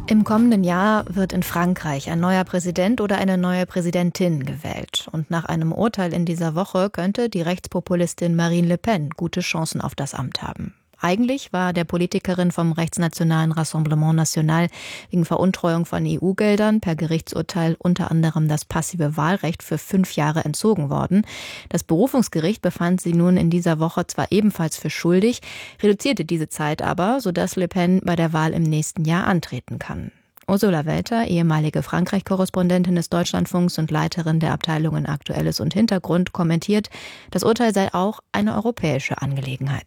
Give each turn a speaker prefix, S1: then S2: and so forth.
S1: Im kommenden Jahr wird in Frankreich ein neuer Präsident oder eine neue Präsidentin gewählt. Und nach einem Urteil in dieser Woche könnte die Rechtspopulistin Marine Le Pen gute Chancen auf das Amt haben. Eigentlich war der Politikerin vom rechtsnationalen Rassemblement National wegen Veruntreuung von EU-Geldern per Gerichtsurteil unter anderem das passive Wahlrecht für 5 Jahre entzogen worden. Das Berufungsgericht befand sie nun in dieser Woche zwar ebenfalls für schuldig, reduzierte diese Zeit aber, sodass Le Pen bei der Wahl im nächsten Jahr antreten kann. Ursula Welter, ehemalige Frankreich-Korrespondentin des Deutschlandfunks und Leiterin der Abteilungen Aktuelles und Hintergrund, kommentiert, das Urteil sei auch eine europäische Angelegenheit.